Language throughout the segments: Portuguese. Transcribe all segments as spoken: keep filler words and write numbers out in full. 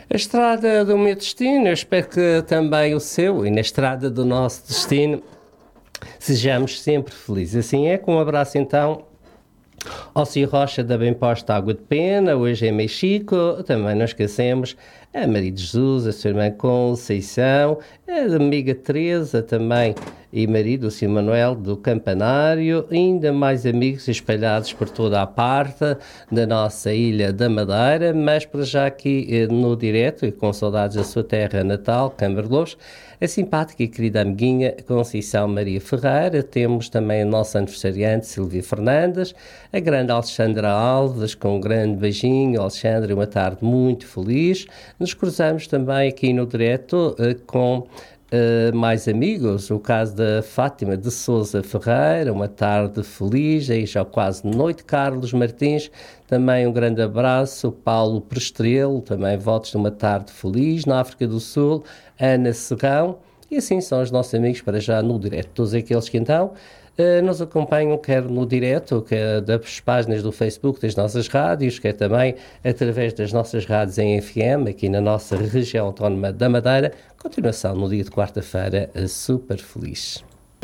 A estrada do meu destino, eu espero que também o seu, e na estrada do nosso destino, sejamos sempre felizes. Assim é, com um abraço então ao Ciro Rocha da Bem Posta Água de Pena, hoje em Mexico. Também não esquecemos a Maria de Jesus, a sua irmã Conceição, a amiga Teresa também e marido, o senhor Manuel do Campanário, ainda mais amigos espalhados por toda a parte da nossa ilha da Madeira, mas para já aqui no direto e com saudades da sua terra natal, Câmara de Lobos, a simpática e querida amiguinha Conceição Maria Ferreira. Temos também a nossa aniversariante Silvia Fernandes, a grande Alexandra Alves, com um grande beijinho. Alexandra, uma tarde muito feliz. Nos cruzamos também aqui no direto uh, com Uh, mais amigos, o caso da Fátima de Sousa Ferreira, uma tarde feliz, aí já quase noite. Carlos Martins, também um grande abraço. Paulo Prestrelo, também votos de uma tarde feliz. Na África do Sul, Ana Serrão, e assim são os nossos amigos para já no direto. Todos aqueles que então uh, nos acompanham, quer no direto, quer das páginas do Facebook das nossas rádios, quer também através das nossas rádios em F M, aqui na nossa região autónoma da Madeira. Continuação no dia de quarta-feira, super feliz.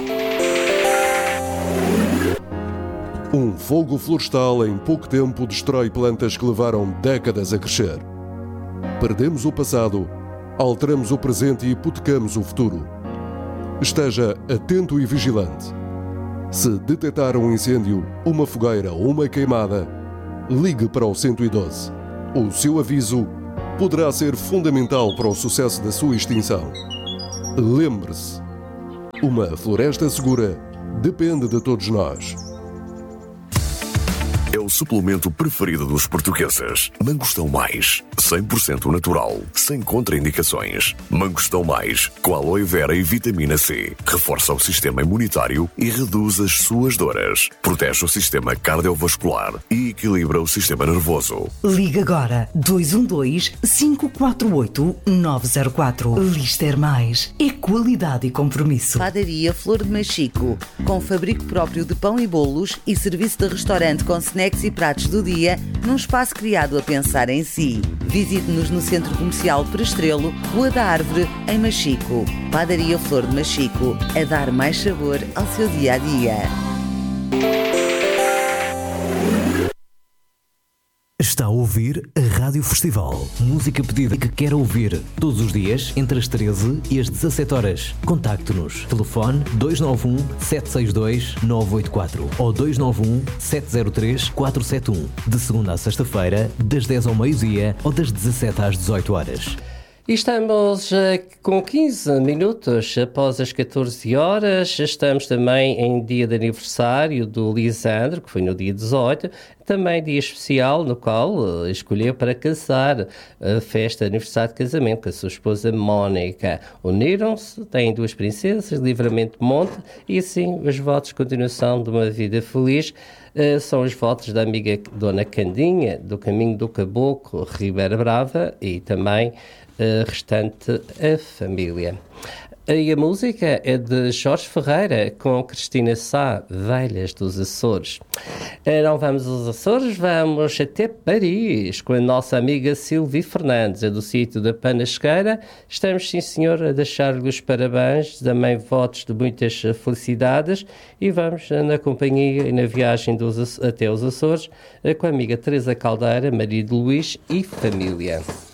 Um fogo florestal em pouco tempo destrói plantas que levaram décadas a crescer. Perdemos o passado, alteramos o presente e hipotecamos o futuro. Esteja atento e vigilante. Se detectar um incêndio, uma fogueira ou uma queimada, ligue para o cento e doze. O seu aviso poderá ser fundamental para o sucesso da sua extinção. Lembre-se, uma floresta segura depende de todos nós. É o suplemento preferido dos portugueses. Mangostão Mais, cem por cento natural, sem contraindicações. Mangostão Mais, com aloe vera e vitamina C. Reforça o sistema imunitário e reduz as suas dores. Protege o sistema cardiovascular e equilibra o sistema nervoso. Liga agora dois um dois, cinco quatro oito, nove zero quatro. Lister Mais é qualidade e compromisso. Padaria Flor de Machico, com fabrico próprio de pão e bolos e serviço de restaurante com snacks e pratos do dia, num espaço criado a pensar em si. Visite-nos no Centro Comercial Prestrelo, Rua da Árvore, em Machico. Padaria Flor de Machico, a dar mais sabor ao seu dia-a-dia. Está a ouvir a Rádio Festival. Música pedida que quer ouvir todos os dias entre as treze e as dezassete horas. Contacte-nos. Telefone dois nove um, sete seis dois, nove oito quatro ou dois nove um, sete zero três, quatro sete um. De segunda a sexta-feira, das dez ao meio-dia ou das dezassete às dezoito horas. E estamos uh, com quinze minutos após as catorze horas. Estamos também em dia de aniversário do Lisandro, que foi no dia dezoito. Também dia especial no qual uh, escolheu para casar a festa de aniversário de casamento com a sua esposa Mónica. Uniram-se, têm duas princesas, Livramento Monte, e assim os votos de continuação de uma vida feliz. Uh, são os votos da amiga Dona Candinha, do Caminho do Caboclo, Ribeira Brava, e também a restante a família. E a música é de Jorge Ferreira com Cristina Sá, Velhas dos Açores. Não vamos aos Açores, vamos até Paris com a nossa amiga Silvia Fernandes, é do sítio da Panasqueira. Estamos, sim senhor, a deixar-lhe os parabéns, também votos de muitas felicidades, e vamos na companhia e na viagem dos, até os Açores com a amiga Teresa Caldeira, marido Luís e família.